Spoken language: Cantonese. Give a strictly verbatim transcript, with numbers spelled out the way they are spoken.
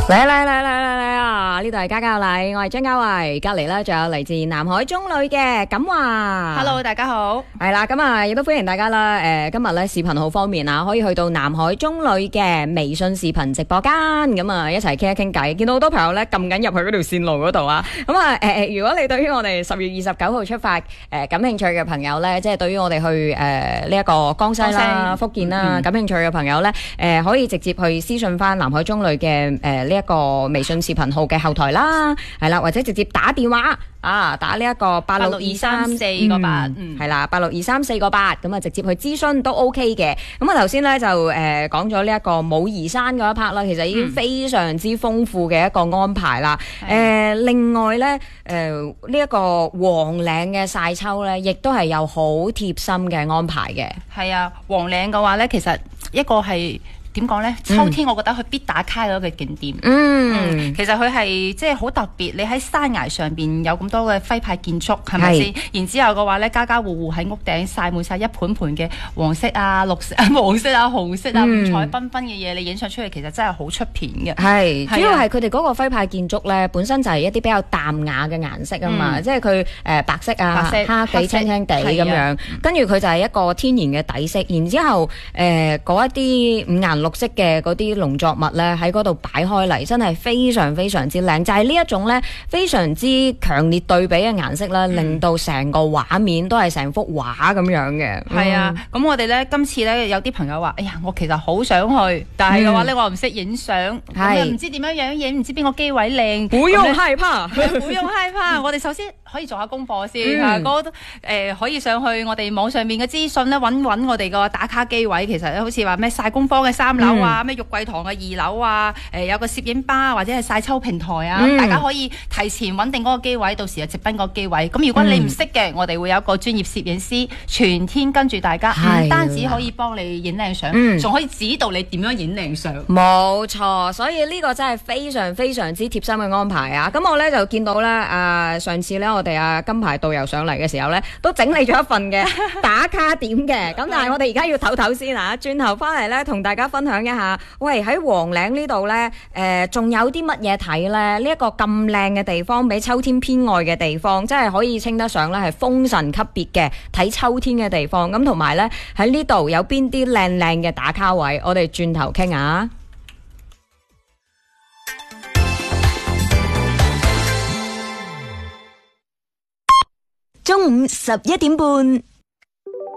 嚟嚟嚟嚟嚟嚟啊！呢度係家家有禮，我係張家慧，隔籬咧仲有嚟自南海中旅嘅錦華。 Hello， 大家好。 係啦，咁啊亦都歡迎大家啦。誒，今日咧視頻號方面啊，可以去到南海中旅嘅微信視頻直播間，咁啊一齊傾一傾偈。見到好多朋友咧撳緊入去嗰條線路嗰度啊。咁啊誒，如果你對於我哋十月二十九號出發誒感興趣嘅朋友咧，即係對於我哋去誒呢一個江西啦、福建啦感興趣嘅朋友咧，誒可以直接去私信翻南海中旅嘅誒呢一個微信視頻號嘅後台啦，係啦，或者直接打電話啊，打呢一個八六二三四個八，係啦，八六二三四個八，咁啊直接去諮詢都 OK 嘅。咁啊頭先咧就誒講咗呢一個武夷山嗰一 part 啦，其實已經非常之豐富嘅一個安排啦。誒、嗯呃、另外咧誒呢一個黃嶺嘅晒秋咧，亦都係有好貼心嘅安排嘅。 係啊，黃嶺嘅話咧，其實一個係。點講呢？秋天我覺得佢必打卡嗰個景點。嗯，嗯其實佢係即係好特別。你喺山崖上邊有咁多嘅徽派建築，係咪先？然之後嘅話呢，家家戶戶喺屋頂曬滿晒一盤盤嘅黃色啊、綠色、黃色啊、紅色啊、五彩繽紛嘅嘢，你影相出嚟其實真係好出片嘅。係， 主要係佢哋嗰個徽派建築呢，本身就係一啲比較淡雅嘅顏色啊嘛，嗯、即係佢誒白色啊、白色黑地、青青地咁樣，跟住佢就係一個天然嘅底色。然之後誒嗰一啲五顏綠色嘅嗰啲農作物咧喺嗰度擺開嚟，真係非常非常之靚。就係呢一種咧非常之強烈對比嘅顏色啦，嗯、令到成個畫面都係成幅畫咁樣嘅。 係啊，咁我哋咧今次咧有啲朋友話：哎呀，我其實好想去，但係嘅話咧、嗯、我唔識影相，咁唔知點樣樣影，唔知邊個機位靚。 不用害怕， 不用害怕。我哋首先可以做下功課先，啊、嗯，嗰誒、呃、可以上去我哋網上面嘅資訊咧，揾揾我哋個打卡機位。其實好似話咩曬工坊嘅三樓啊。嗯咩玉桂堂嘅二樓啊，誒、呃、有個攝影吧或者係晒秋平台啊，嗯、大家可以提前穩定嗰個機位，到時就直奔嗰個機位。咁如果你唔識嘅，嗯、我哋會有一個專業攝影師全天跟住大家，唔單止可以幫你影靚相，仲、嗯、可以指導你點樣影靚相。 冇錯，所以呢個真係非常非常之貼心嘅安排啊！咁我咧就見到咧，啊、呃、上次咧我哋啊金牌導遊上嚟嘅時候咧，都整理咗一份嘅打卡點嘅。咁但係我哋而家要唞唞先啊，轉頭翻嚟咧同大家分享一下。喂，喺黃嶺呢度呢，誒、呃，仲有啲乜嘢睇呢？呢、這、一個咁靚嘅地方，比秋天偏愛嘅地方，真係可以稱得上咧係封神級別嘅睇秋天嘅地方。咁同埋呢，喺呢度有邊啲靚靚嘅打卡位，我哋轉頭傾下。 中午十一點半。